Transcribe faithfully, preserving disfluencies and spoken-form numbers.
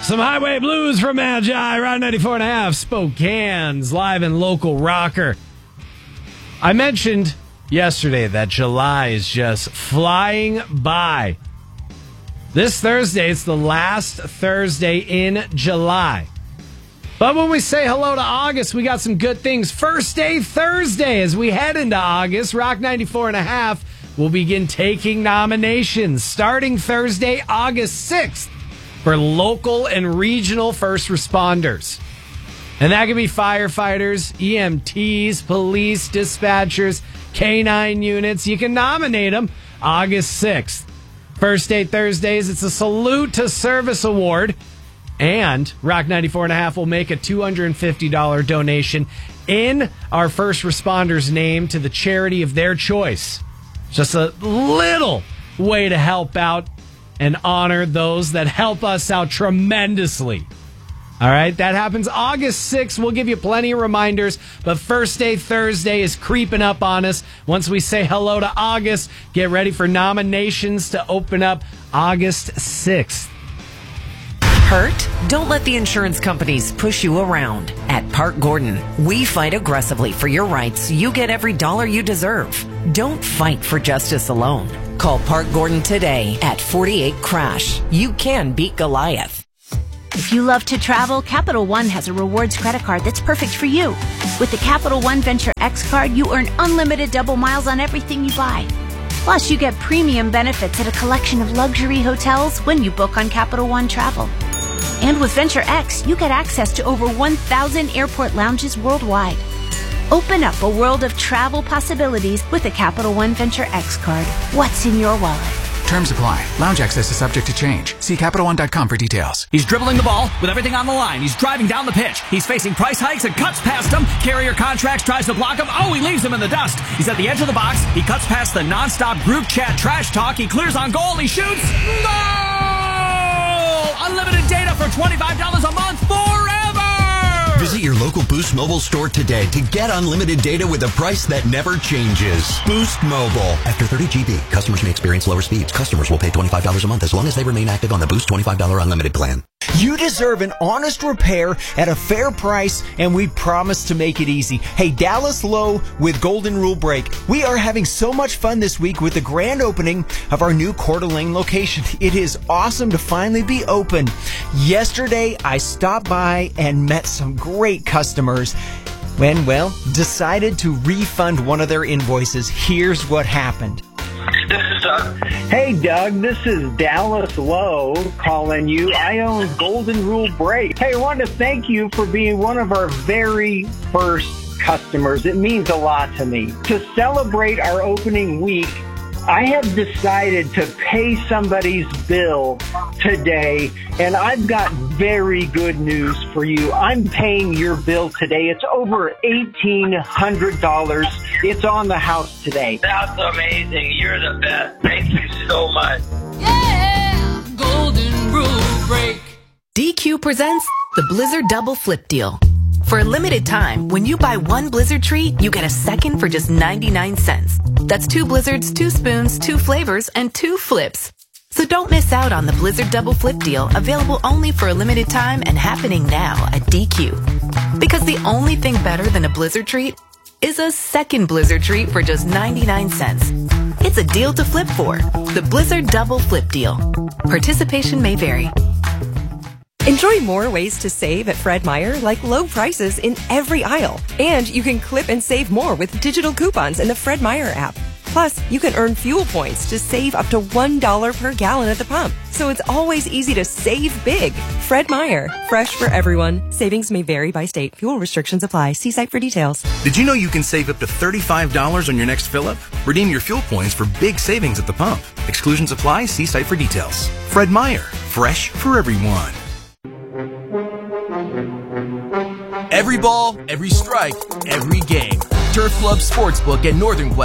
Some Highway Blues from Magi, Rock ninety-four and a half, Spokane's live and local rocker. I mentioned yesterday that July is just flying by. This Thursday, it's the last Thursday in July. But when we say hello to August, we got some good things. First day Thursday, as we head into August, Rock ninety-four and a half will begin taking nominations starting Thursday, August sixth. For local and regional first responders. And that could be firefighters, E M Ts, police, dispatchers, K nine units. You can nominate them August sixth. First Day Thursdays, it's a Salute to Service Award. And Rock ninety-four and a half will make a two hundred fifty dollars donation in our first responders' name to the charity of their choice. Just a little way to help out and honor those that help us out tremendously. All right, that happens August sixth. We'll give you plenty of reminders, but First Day Thursday is creeping up on us. Once we say hello to August, get ready for nominations to open up August sixth. Hurt? Don't let the insurance companies push you around. At Park Gordon, we fight aggressively for your rights so you get every dollar you deserve. Don't fight for justice alone. Call Park Gordon today at forty-eight crash. You can beat Goliath. If you love to travel, Capital One has a rewards credit card that's perfect for you. With the Capital One Venture X card, you earn unlimited double miles on everything you buy. Plus, you get premium benefits at a collection of luxury hotels when you book on Capital One Travel. And with Venture X, you get access to over one thousand airport lounges worldwide. Open up a world of travel possibilities with a Capital One Venture X card. What's in your wallet? Terms apply. Lounge access is subject to change. See Capital One dot com for details. He's dribbling the ball with everything on the line. He's driving down the pitch. He's facing price hikes and cuts past him. Carrier Contracts tries to block him. Oh, he leaves him in the dust. He's at the edge of the box. He cuts past the nonstop group chat trash talk. He clears on goal. He shoots. Goal! Unlimited data for twenty-five dollars a month forever! Visit your local Boost Mobile store today to get unlimited data with a price that never changes. Boost Mobile. After thirty gigabytes, customers may experience lower speeds. Customers will pay twenty-five dollars a month as long as they remain active on the Boost twenty-five dollars unlimited plan. You deserve an honest repair at a fair price, and we promise to make it easy. Hey, Dallas Lowe with Golden Rule Brake. We are having so much fun this week with the grand opening of our new Coeur d'Alene location. It is awesome to finally be open. Yesterday, I stopped by and met some great customers. When, well, decided to refund one of their invoices. Here's what happened. This is Doug. Hey, Doug, this is Dallas Lowe calling you. I own Golden Rule Brake. Hey, I want to thank you for being one of our very first customers. It means a lot to me. To celebrate our opening week, I have decided to pay somebody's bill today, and I've got very good news for you. I'm paying your bill today. It's over eighteen hundred dollars. It's on the house today. That's amazing. You're the best. Thank you so much. Yeah! Golden Rule Break. D Q presents the Blizzard Double Flip Deal. For a limited time, when you buy one Blizzard treat, you get a second for just ninety-nine cents. That's two Blizzards, two spoons, two flavors, and two flips. So don't miss out on the Blizzard Double Flip Deal, available only for a limited time and happening now at D Q. Because the only thing better than a Blizzard treat is a second Blizzard treat for just ninety-nine cents. It's a deal to flip for. The Blizzard Double Flip Deal. Participation may vary. Enjoy more ways to save at Fred Meyer, like low prices in every aisle. And you can clip and save more with digital coupons in the Fred Meyer app. Plus, you can earn fuel points to save up to one dollar per gallon at the pump. So it's always easy to save big. Fred Meyer, fresh for everyone. Savings may vary by state. Fuel restrictions apply. See site for details. Did you know you can save up to thirty-five dollars on your next fill-up? Redeem your fuel points for big savings at the pump. Exclusions apply. See site for details. Fred Meyer, fresh for everyone. Every ball, every strike, every game. Turf Club Sportsbook at Northern Place.